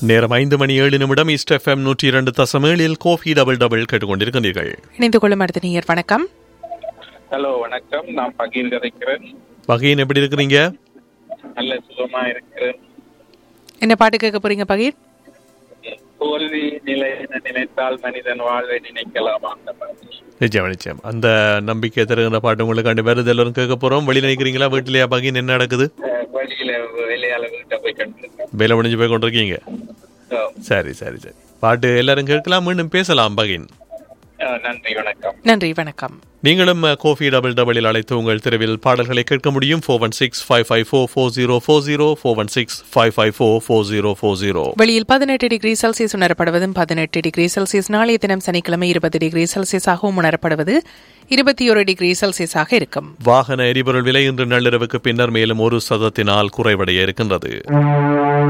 நேரம் 5:07 east FM 102.7 Kofi double double கேட்டுக்கொண்டிருக்கிறீர்கள். இணைந்து கொள்ளும் அடுத்த நேயர் வணக்கம். ஹலோ வணக்கம், நான் பகீர் கதைக்கிறேன். பகீன் எப்படி இருக்கிறீங்க? நல்ல சுகமா இருக்கிறேன். என்ன பாட்டு கேட்க போறீங்க பகீர்? தோல்வி நிலை நினைத்தால் மனிதன் வாழ்வை நினைக்கலாமா அந்த பாட்டு. நிச்சயம் அந்த நம்பிக்கை தருகிற பாட்டு உங்களுக்கு வருது. எல்லாரும் கேட்க போறோம். வெளியில நினைக்கிறீங்களா வீட்டிலேயா பகீன்? என்ன நடக்குது? வழியில வேலையால வீட்டை போய் கண்டிருக்கேன். வேலை முடிஞ்சு போய் கொண்டிருக்கீங்க? சரி சரி சரி, பாட்டு எல்லாரும் கேட்கலாம். மீண்டும் பேசலாம் பகீன். நன்றி வணக்கம். நன்றி வணக்கம். நீங்களும் கோஃபி டபுள் டபுளில் அழைத்து உங்கள் தெருவில் பாடல்களை கேட்க முடியும். 416-554-4040 416-554-4040. வெளியில் 18 டிகிரி செல்சியஸ் உணரப்படுவதும் 18 டிகிரி செல்சியஸ் நாளைய தினம் சனிக்கிழமை 20 டிகிரி செல்சியஸாகவும் உணரப்படுவது 21 டிகிரி செல்சியஸாக இருக்கும். வாகன எரிபொருள் விலை இன்று நள்ளிரவுக்கு பின்னர் மேலும் 1% குறைவடைய இருக்கின்றது.